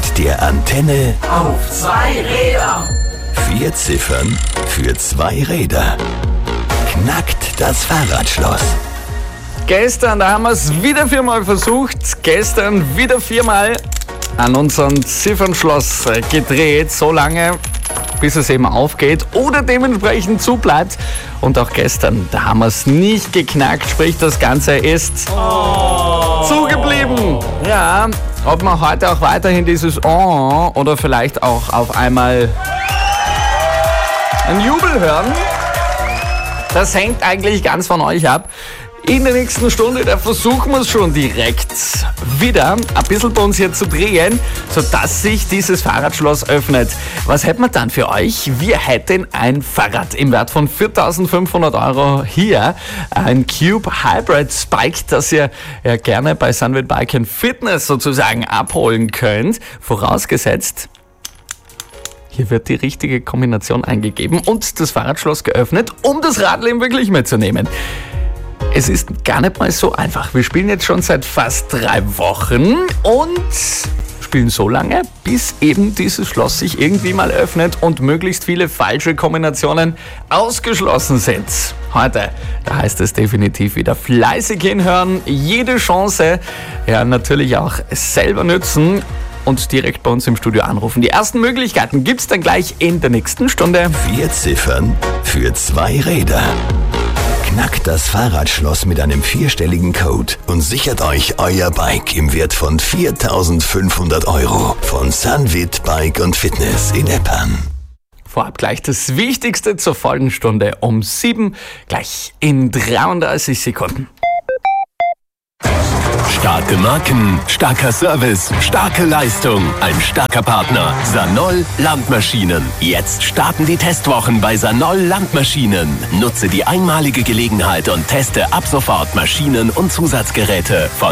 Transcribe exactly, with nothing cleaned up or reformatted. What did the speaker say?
mit der Antenne auf zwei Räder. Vier Ziffern für zwei Räder. Knackt das Fahrradschloss. Gestern, da haben wir es wieder viermal versucht. Gestern wieder viermal an unserem Ziffernschloss gedreht. So lange, bis es eben aufgeht oder dementsprechend zubleibt. Und auch gestern, da haben wir es nicht geknackt. Sprich, das Ganze ist oh. zugeblieben. Ja, ob wir heute auch weiterhin dieses Oh oder vielleicht auch auf einmal einen Jubel hören, das hängt eigentlich ganz von euch ab. In der nächsten Stunde, da versuchen wir es schon direkt wieder ein bisschen bei uns hier zu drehen, sodass sich dieses Fahrradschloss öffnet. Was hätten wir dann für euch? Wir hätten ein Fahrrad im Wert von viertausendfünfhundert Euro hier. Ein Cube Hybrid Bike, das ihr ja gerne bei Sunwit Bike and Fitness sozusagen abholen könnt. Vorausgesetzt, hier wird die richtige Kombination eingegeben und das Fahrradschloss geöffnet, um das Radl wirklich mitzunehmen. Es ist gar nicht mal so einfach. Wir spielen jetzt schon seit fast drei Wochen und spielen so lange, bis eben dieses Schloss sich irgendwie mal öffnet und möglichst viele falsche Kombinationen ausgeschlossen sind. Heute, da heißt es definitiv wieder fleißig hinhören, jede Chance ja natürlich auch selber nützen und direkt bei uns im Studio anrufen. Die ersten Möglichkeiten gibt's dann gleich in der nächsten Stunde. Vier Ziffern für zwei Räder. Knackt das Fahrradschloss mit einem vierstelligen Code und sichert euch euer Bike im Wert von viertausendfünfhundert Euro von Sunwit Bike und Fitness in Eppan. Vorab gleich das Wichtigste zur Folgenstunde um sieben, gleich in dreiunddreißig Sekunden. Starke Marken, starker Service, starke Leistung, ein starker Partner. Sanol Landmaschinen. Jetzt starten die Testwochen bei Sanol Landmaschinen. Nutze die einmalige Gelegenheit und teste ab sofort Maschinen und Zusatzgeräte von